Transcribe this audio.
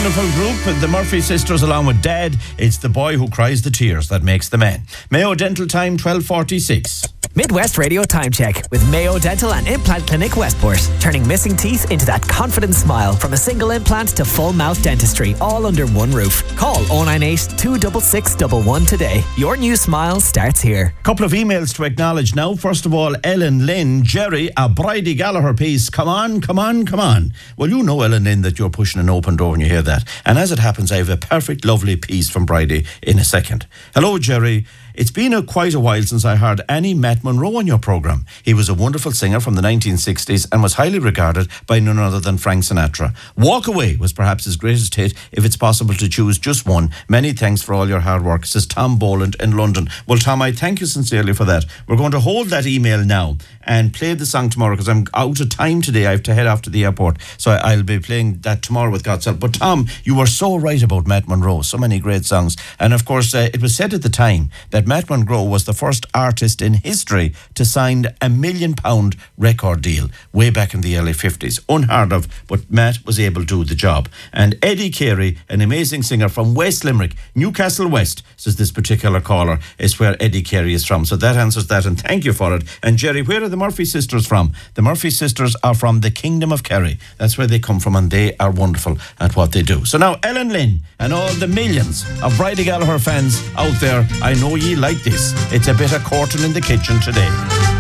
wonderful group, the Murphy sisters, along with Dad. It's the boy who cries the tears that makes the man. Mayo Dental Time, 12:46. Midwest Radio Time Check with Mayo Dental and Implant Clinic Westport. Turning missing teeth into that confident smile. From a single implant to full mouth dentistry, all under one roof. Call 098 266 111 today. Your new smile starts here. Couple of emails to acknowledge now. First of all, Ellen Lynn, Jerry, a Bridie Gallagher piece. Come on, come on, come on. Well, you know, Ellen Lynn, that you're pushing an open door when you hear that. And as it happens, I have a perfect, lovely piece from Bridie in a second. Hello, Jerry. It's been quite a while since I heard any Matt Monroe on your programme. He was a wonderful singer from the 1960s and was highly regarded by none other than Frank Sinatra. Walk Away was perhaps his greatest hit, if it's possible to choose just one. Many thanks for all your hard work, says Tom Boland in London. Well, Tom, I thank you sincerely for that. We're going to hold that email now and play the song tomorrow because I'm out of time today. I have to head off to the airport. So I'll be playing that tomorrow with God's help. But Tom, you were so right about Matt Monroe. So many great songs. And of course, it was said at the time that Matt Monroe was the first artist in history to sign £1 million record deal way back in the early 50s. Unheard of, but Matt was able to do the job. And Eddie Carey, an amazing singer from West Limerick, Newcastle West, says this particular caller, is where Eddie Carey is from. So that answers that, and thank you for it. And Jerry, where are the Murphy sisters from? The Murphy sisters are from the Kingdom of Kerry. That's where they come from, and they are wonderful at what they do. So now, Ellen Lynn and all the millions of Bridie Gallagher fans out there, I know ye like this. It's a bit of courting in the kitchen today.